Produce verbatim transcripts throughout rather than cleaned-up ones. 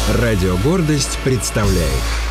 Радио «Гордость» представляет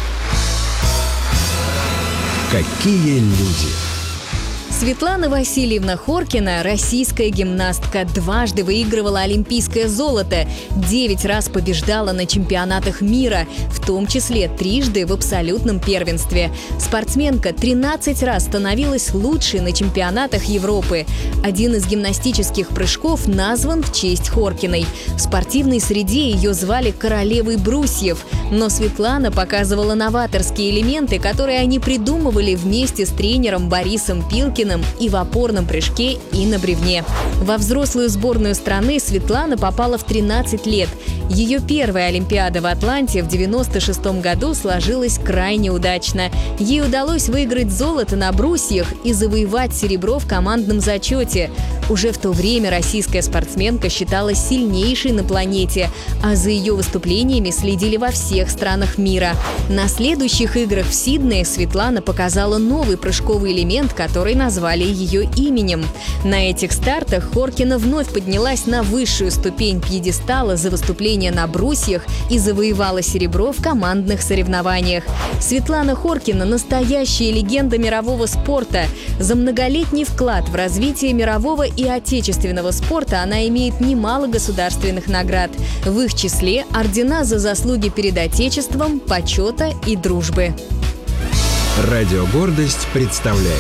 «Какие люди». Светлана Васильевна Хоркина – российская гимнастка, дважды выигрывала олимпийское золото, девять раз побеждала на чемпионатах мира, в том числе трижды в абсолютном первенстве. Спортсменка тринадцать раз становилась лучшей на чемпионатах Европы. Один из гимнастических прыжков назван в честь Хоркиной. В спортивной среде ее звали королевой брусьев, но Светлана показывала новаторские элементы, которые они придумывали вместе с тренером Борисом Пилкиным и в опорном прыжке, и на бревне. Во взрослую сборную страны Светлана попала в тринадцать лет. Ее первая Олимпиада в Атланте в девяносто шестом году сложилась крайне удачно. Ей удалось выиграть золото на брусьях и завоевать серебро в командном зачете. Уже в то время российская спортсменка считалась сильнейшей на планете, а за ее выступлениями следили во всех странах мира. На следующих играх в Сиднее Светлана показала новый прыжковый элемент, который назвали ее именем. На этих стартах Хоркина вновь поднялась на высшую ступень пьедестала за выступление на брусьях и завоевала серебро в командных соревнованиях. Светлана Хоркина – настоящая легенда мирового спорта. За многолетний вклад в развитие мирового и отечественного спорта она имеет немало государственных наград. В их числе ордена за заслуги перед Отечеством, почета и дружбы. Радио «Гордость» представляет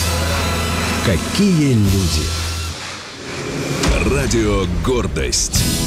«Какие люди». Радио «Гордость».